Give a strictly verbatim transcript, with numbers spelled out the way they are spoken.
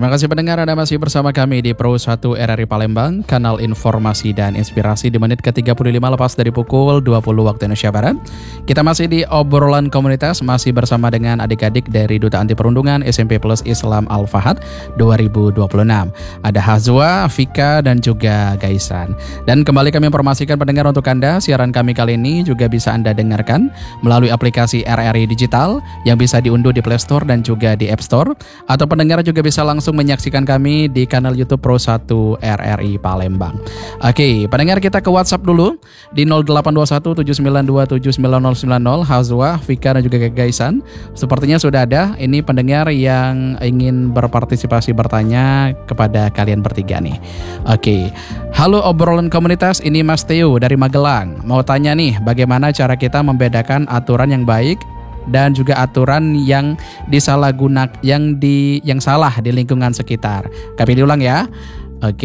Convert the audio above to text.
Terima kasih pendengar, Anda masih bersama kami di Pro satu R R I Palembang, kanal informasi dan inspirasi di menit ke tiga puluh lima lepas dari pukul dua puluh waktu Indonesia Barat. Kita masih di obrolan komunitas, masih bersama dengan adik-adik dari Duta Anti Perundungan S M P Plus Islam Al-Fahad dua ribu dua puluh enam. Ada Hazwa, Vika, dan juga Gaisan. Dan kembali kami informasikan pendengar untuk Anda, siaran kami kali ini juga bisa Anda dengarkan melalui aplikasi R R I Digital yang bisa diunduh di Play Store dan juga di App Store. Atau pendengar juga bisa langsung menyaksikan kami di kanal YouTube Pro satu R R I Palembang. Oke, pendengar, kita ke WhatsApp dulu di nol delapan dua satu tujuh sembilan dua tujuh sembilan nol sembilan nol. Hazwa, Vika, dan juga Gaisan. Sepertinya sudah ada ini pendengar yang ingin berpartisipasi bertanya kepada kalian bertiga nih. Oke, halo obrolan komunitas, ini Mas Theo dari Magelang. Mau tanya nih, bagaimana cara kita membedakan aturan yang baik dan juga aturan yang disalahgunakan, yang di yang salah di lingkungan sekitar. Kami diulang ya. Oke.